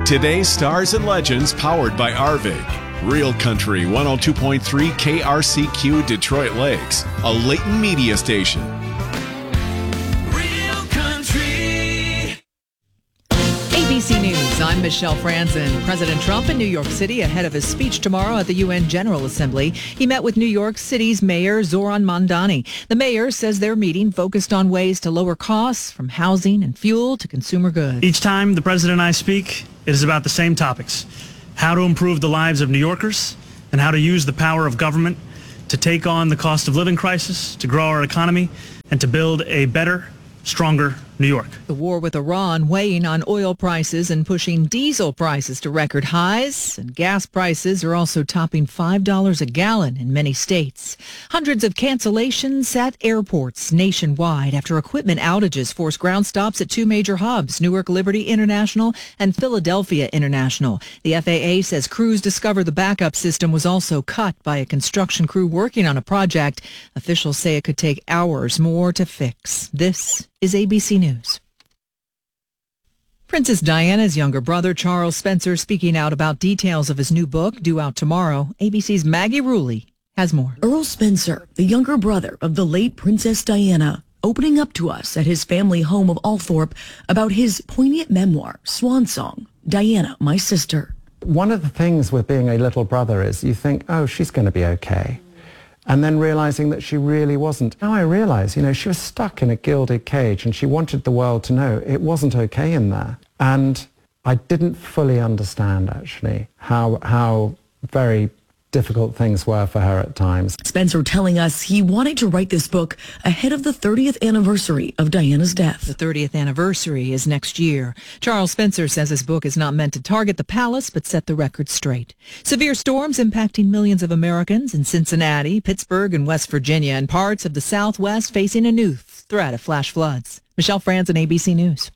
Today's Stars and Legends powered by Arvig. Real Country 102.3 KRCQ Detroit Lakes, a Leighton media station. Real Country. ABC News, I'm Michelle Franzen. President Trump in New York City ahead of his speech tomorrow at the UN General Assembly. He met with New York City's Mayor Zoran Mandani. The mayor says their meeting focused on ways to lower costs from housing and fuel to consumer goods. Each time the president and I speak, it is about the same topics: how to improve the lives of New Yorkers and how to use the power of government to take on the cost of living crisis, to grow our economy, and to build a better, stronger New York. The war with Iran weighing on oil prices and pushing diesel prices to record highs, and gas prices are also topping $5 a gallon in many states. Hundreds of cancellations at airports nationwide after equipment outages forced ground stops at two major hubs, Newark Liberty International and Philadelphia International. The FAA says crews discovered the backup system was also cut by a construction crew working on a project. Officials say it could take hours more to fix. This is ABC News. Princess Diana's younger brother, Charles Spencer, speaking out about details of his new book due out tomorrow. ABC's Maggie Rulli has more. Earl Spencer, the younger brother of the late Princess Diana, opening up to us at his family home of Althorpe about his poignant memoir, Swan Song, Diana, My Sister. One of the things with being a little brother is you think, oh, she's going to be okay. And then realizing that she really wasn't. Now I realize, she was stuck in a gilded cage and she wanted the world to know it wasn't okay in there. And I didn't fully understand, actually, how very difficult things were for her at times. Spencer telling us he wanted to write this book ahead of the 30th anniversary of Diana's death. The 30th anniversary is next year. Charles Spencer says his book is not meant to target the palace, but set the record straight. Severe storms impacting millions of Americans in Cincinnati, Pittsburgh, and West Virginia, and parts of the Southwest facing a new threat of flash floods. Michelle Franzen, ABC News.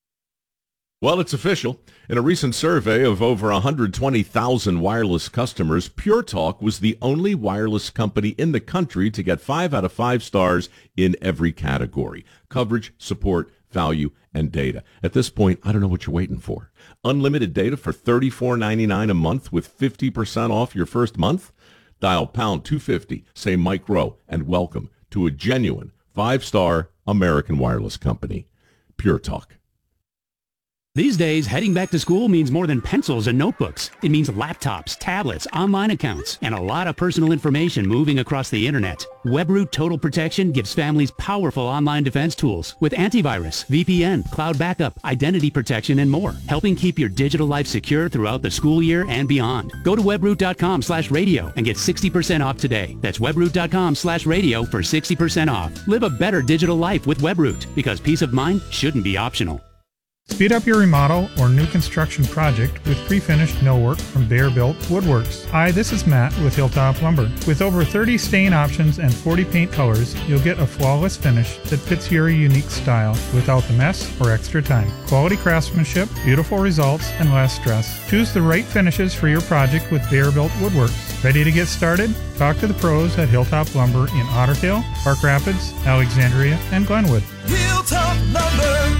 Well, it's official. In a recent survey of over 120,000 wireless customers, Pure Talk was the only wireless company in the country to get 5 out of 5 stars in every category: coverage, support, value, and data. At this point, I don't know what you're waiting for. Unlimited data for $34.99 a month with 50% off your first month? Dial pound 250, say Mike Rowe, and welcome to a genuine 5-star American wireless company. Pure Talk. These days, heading back to school means more than pencils and notebooks. It means laptops, tablets, online accounts, and a lot of personal information moving across the internet. WebRoot Total Protection gives families powerful online defense tools with antivirus, VPN, cloud backup, identity protection, and more, helping keep your digital life secure throughout the school year and beyond. Go to webroot.com/radio and get 60% off today. That's webroot.com/radio for 60% off. Live a better digital life with WebRoot, because peace of mind shouldn't be optional. Speed up your remodel or new construction project with pre-finished millwork from Bear Built Woodworks. Hi, this is Matt with Hilltop Lumber. With over 30 stain options and 40 paint colors, you'll get a flawless finish that fits your unique style without the mess or extra time. Quality craftsmanship, beautiful results, and less stress. Choose the right finishes for your project with Bear Built Woodworks. Ready to get started? Talk to the pros at Hilltop Lumber in Otter Tail, Park Rapids, Alexandria, and Glenwood. Hilltop Lumber.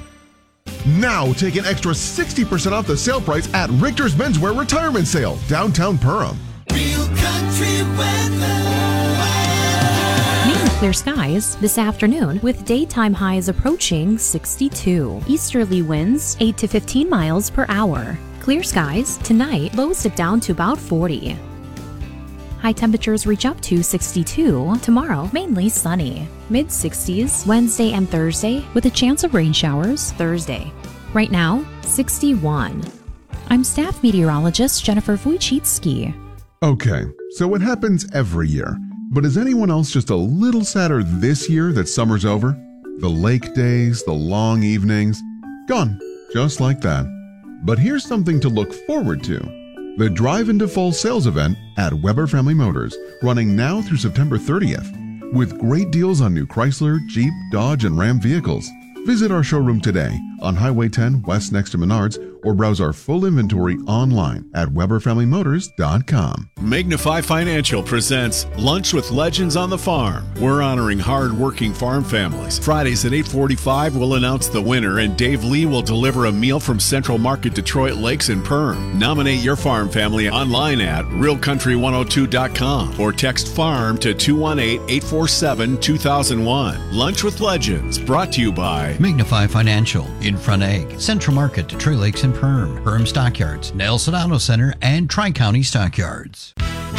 Now take an extra 60% off the sale price at Richter's Menswear Retirement Sale, downtown Perham. Real Country weather. Mainly clear skies this afternoon with daytime highs approaching 62. Easterly winds 8 to 15 miles per hour. Clear skies tonight, lows dip down to about 40. High temperatures reach up to 62. Tomorrow, mainly sunny. Mid-60s Wednesday and Thursday with a chance of rain showers Thursday. Right now, 61. I'm staff meteorologist Jennifer Wojcicki. Okay, so it happens every year. But is anyone else just a little sadder this year that summer's over? The lake days, the long evenings, gone, just like that. But here's something to look forward to. The Drive into Fall sales event at Weber Family Motors, running now through September 30th, with great deals on new Chrysler, Jeep, Dodge, and Ram vehicles. Visit our showroom today on Highway 10 west next to Menards, or browse our full inventory online at WeberFamilyMotors.com. Magnify Financial presents Lunch with Legends on the Farm. We're honoring hard-working farm families. Fridays at 8:45, we'll announce the winner, and Dave Lee will deliver a meal from Central Market Detroit Lakes and Perm. Nominate your farm family online at realcountry102.com or text FARM to 218-847-2001. Lunch with Legends, brought to you by Magnify Financial, Infront Egg, Central Market, Detroit Lakes and Perm Stockyards, Nelson Auto Center, and Tri-County Stockyards.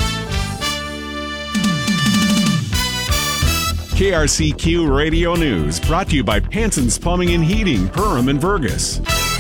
KRCQ Radio News, brought to you by Panson's Plumbing and Heating, Perham and Vergas.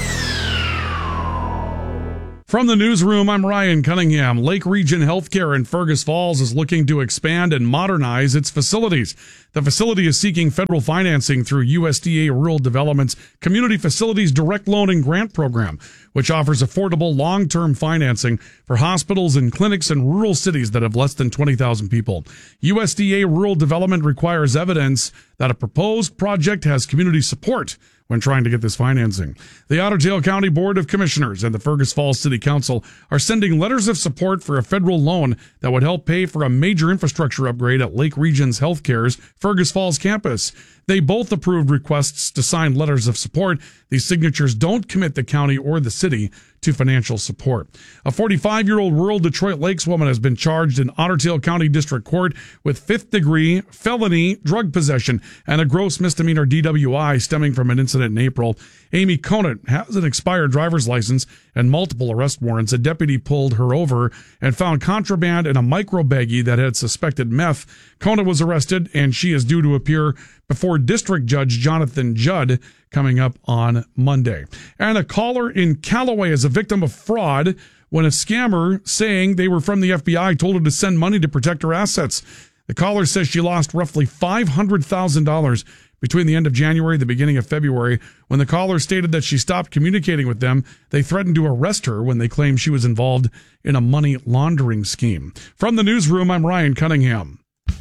From the newsroom, I'm Ryan Cunningham. Lake Region Healthcare in Fergus Falls is looking to expand and modernize its facilities. The facility is seeking federal financing through USDA Rural Development's Community Facilities Direct Loan and Grant Program, which offers affordable long-term financing for hospitals and clinics in rural cities that have less than 20,000 people. USDA Rural Development requires evidence that a proposed project has community support when trying to get this financing. The Otter Tail County Board of Commissioners and the Fergus Falls City Council are sending letters of support for a federal loan that would help pay for a major infrastructure upgrade at Lake Regions Healthcare's Fergus Falls campus. They both approved requests to sign letters of support. These signatures don't commit the county or the city to financial support. A 45-year-old rural Detroit Lakes woman has been charged in Otter Tail County District Court with fifth-degree felony drug possession and a gross misdemeanor DWI stemming from an incident in April. Amy Conant has an expired driver's license and multiple arrest warrants. A deputy pulled her over and found contraband in a micro baggie that had suspected meth. Conant was arrested, and she is due to appear before District Judge Jonathan Judd coming up on Monday. And a caller in Callaway is a victim of fraud when a scammer saying they were from the FBI told her to send money to protect her assets. The caller says she lost roughly $500,000 between the end of January and the beginning of February. When the caller stated that she stopped communicating with them, they threatened to arrest her when they claimed she was involved in a money laundering scheme. From the newsroom, I'm Ryan Cunningham.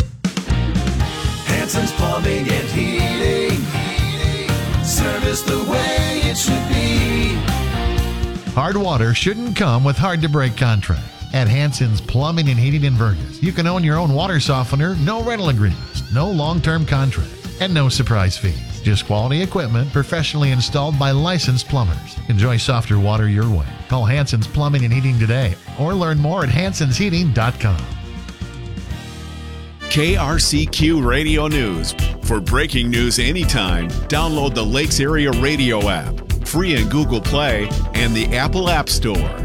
Hanson's Plumbing and Heating. Service the way it should be. Hard water shouldn't come with hard-to-break contracts. At Hanson's Plumbing and Heating in Vergas, you can own your own water softener, no rental agreements, no long-term contracts, and no surprise fees. Just quality equipment professionally installed by licensed plumbers. Enjoy softer water your way. Call Hanson's Plumbing and Heating today or learn more at hansonsheating.com. KRCQ Radio News. For breaking news anytime, download the Lakes Area Radio app, free in Google Play and the Apple App Store.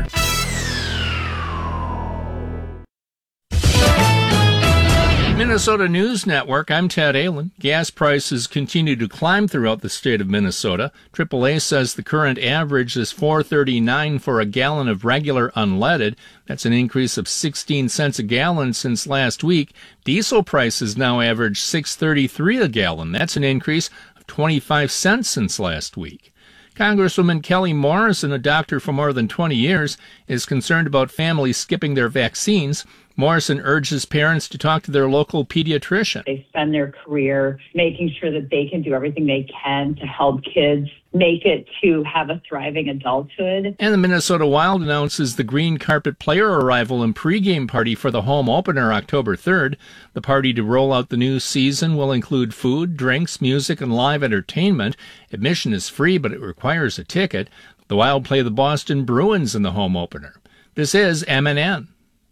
Minnesota News Network, I'm Ted Allen. Gas prices continue to climb throughout the state of Minnesota. AAA says the current average is $4.39 for a gallon of regular unleaded. That's an increase of 16 cents a gallon since last week. Diesel prices now average $6.33 a gallon. That's an increase of 25 cents since last week. Congresswoman Kelly Morrison, a doctor for more than 20 years, is concerned about families skipping their vaccines. Morrison urges parents to talk to their local pediatrician. They spend their career making sure that they can do everything they can to help kids make it to have a thriving adulthood. And the Minnesota Wild announces the green carpet player arrival and pregame party for the home opener October 3rd. The party to roll out the new season will include food, drinks, music, and live entertainment. Admission is free, but it requires a ticket. The Wild play the Boston Bruins in the home opener. This is MNN.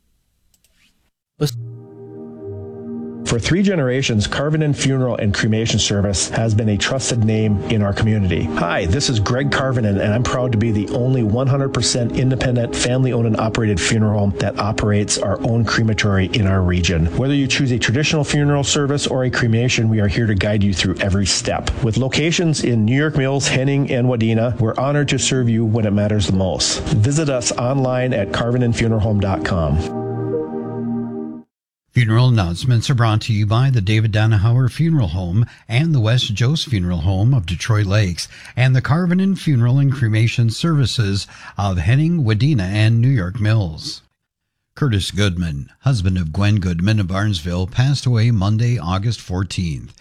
For 3 generations, Carvinen Funeral and Cremation Service has been a trusted name in our community. Hi, this is Greg Carvinen, and I'm proud to be the only 100% independent, family-owned and operated funeral home that operates our own crematory in our region. Whether you choose a traditional funeral service or a cremation, we are here to guide you through every step. With locations in New York Mills, Henning, and Wadena, we're honored to serve you when it matters the most. Visit us online at carvinenfuneralhome.com. Funeral announcements are brought to you by the David Donahauer Funeral Home and the West Jost Funeral Home of Detroit Lakes and the Carvinen Funeral and Cremation Services of Henning, Wadena, and New York Mills. Curtis Goodman, husband of Gwen Goodman of Barnesville, passed away Monday, August 14th.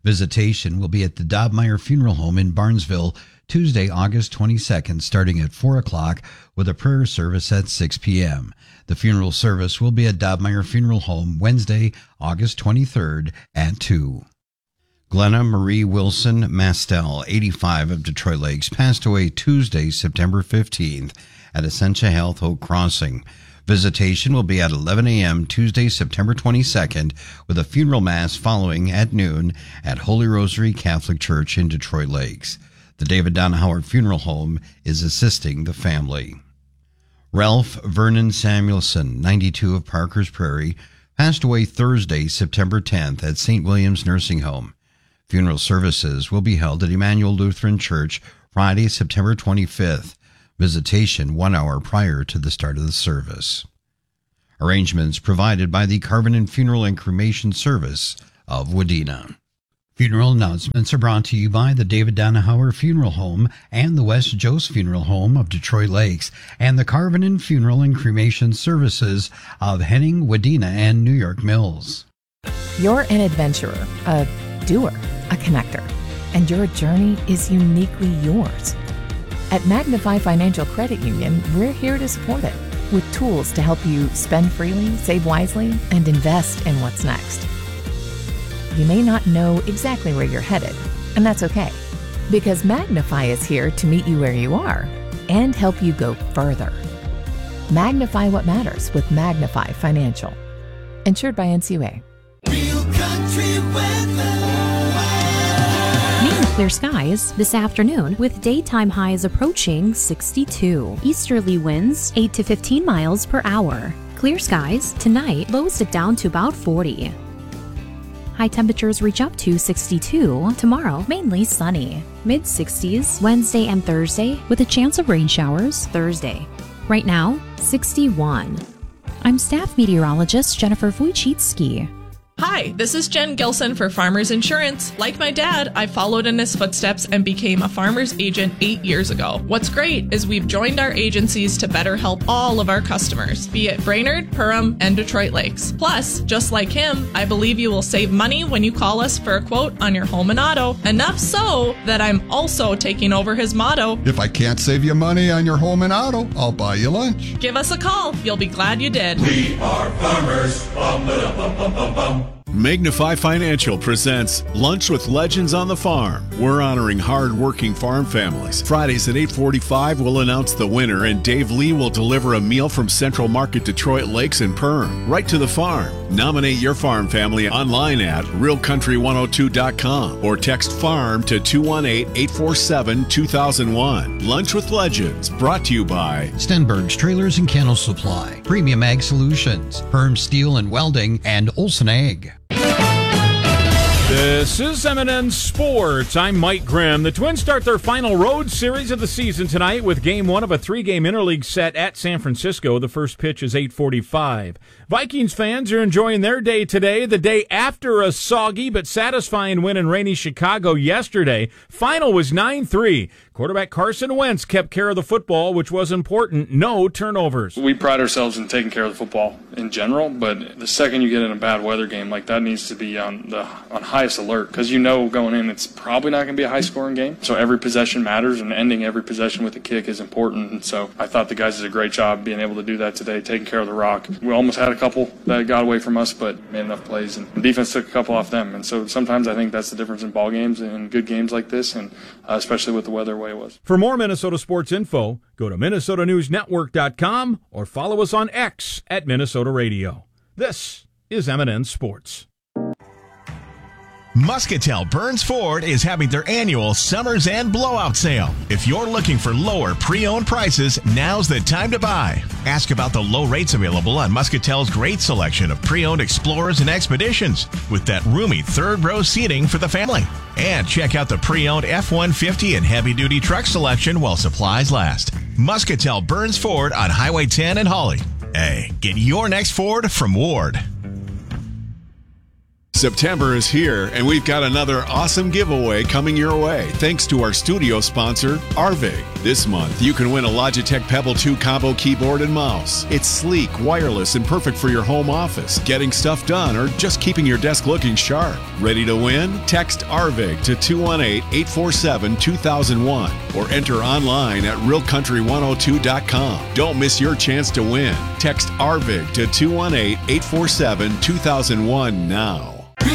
Visitation will be at the Dobmeyer Funeral Home in Barnesville Tuesday, August 22nd, starting at 4 o'clock with a prayer service at 6 p.m. The funeral service will be at Dobmeyer Funeral Home Wednesday, August 23rd at 2. Glenna Marie Wilson Mastel, 85 of Detroit Lakes, passed away Tuesday, September 15th at Essentia Health Oak Crossing. Visitation will be at 11 a.m. Tuesday, September 22nd, with a funeral mass following at noon at Holy Rosary Catholic Church in Detroit Lakes. The David Donahauer Funeral Home is assisting the family. Ralph Vernon Samuelson, 92 of Parkers Prairie, passed away Thursday, September 10th at St. William's Nursing Home. Funeral services will be held at Emmanuel Lutheran Church Friday, September 25th. Visitation 1 hour prior to the start of the service. Arrangements provided by the Carvenin Funeral and Cremation Service of Wadena. Funeral announcements are brought to you by the David Donahauer Funeral Home and the West Jost Funeral Home of Detroit Lakes and the Carvenin Funeral and Cremation Services of Henning, Wadena, and New York Mills. You're an adventurer, a doer, a connector, and your journey is uniquely yours. At Magnify Financial Credit Union, we're here to support it with tools to help you spend freely, save wisely, and invest in what's next. You may not know exactly where you're headed, and that's okay, because Magnify is here to meet you where you are and help you go further. Magnify what matters with Magnify Financial. Insured by NCUA. Real country weather. Mainly clear skies this afternoon with daytime highs approaching 62. Easterly winds 8 to 15 miles per hour. Clear skies tonight, lows dip down to about 40. High temperatures reach up to 62. Tomorrow, mainly sunny. Mid-60s Wednesday and Thursday with a chance of rain showers Thursday. Right now, 61. I'm staff meteorologist Jennifer Wojcicki. Hi, this is Jen Gilson for Farmers Insurance. Like my dad, I followed in his footsteps and became a farmer's agent 8 years ago. What's great is we've joined our agencies to better help all of our customers, be it Brainerd, Perham, and Detroit Lakes. Plus, just like him, I believe you will save money when you call us for a quote on your home and auto. Enough so that I'm also taking over his motto. If I can't save you money on your home and auto, I'll buy you lunch. Give us a call. You'll be glad you did. We are farmers. Bum, ba, bum, bum, bum, bum. Magnify Financial presents Lunch with Legends on the Farm. We're honoring hard-working farm families. Fridays at 8:45, we'll announce the winner, and Dave Lee will deliver a meal from Central Market Detroit Lakes and Perham, right to the farm. Nominate your farm family online at realcountry102.com or text FARM to 218-847-2001. Lunch with Legends, brought to you by Stenberg's Trailers and Kennel Supply, Premium Ag Solutions, Perham Steel and Welding, and Olson Ag. This is M&N Sports. I'm Mike Grimm. The Twins start their final road series of the season tonight with Game 1 of a 3-game interleague set at San Francisco. The first pitch is 8:45. Vikings fans are enjoying their day today, the day after a soggy but satisfying win in rainy Chicago yesterday. Final was 9-3. Quarterback Carson Wentz kept care of the football, which was important. No turnovers. We pride ourselves in taking care of the football in general, but the second you get in a bad weather game like that, needs to be on highest alert, because you know going in it's probably not going to be a high-scoring game. So every possession matters, and ending every possession with a kick is important. And so I thought the guys did a great job being able to do that today, taking care of the rock. We almost had a couple that got away from us, but made enough plays, and the defense took a couple off them. And so sometimes I think that's the difference in ball games and good games like this, and especially with the weather way it was. For more Minnesota sports info, go to MinnesotaNewsNetwork.com or follow us on X at Minnesota Radio. This is M&N Sports. Muscatel Burns Ford is having their annual Summer's End Blowout Sale. If you're looking for lower pre-owned prices, now's the time to buy. Ask about the low rates available on Muscatel's great selection of pre-owned Explorers and Expeditions with that roomy third-row seating for the family. And check out the pre-owned F-150 and heavy-duty truck selection while supplies last. Muscatel Burns Ford on Highway 10 in Hawley. Hey, get your next Ford from Ward. September is here, and we've got another awesome giveaway coming your way thanks to our studio sponsor, Arvig. This month, you can win a Logitech Pebble 2 combo keyboard and mouse. It's sleek, wireless, and perfect for your home office, getting stuff done, or just keeping your desk looking sharp. Ready to win? Text Arvig to 218-847-2001 or enter online at realcountry102.com. Don't miss your chance to win. Text Arvig to 218-847-2001 now.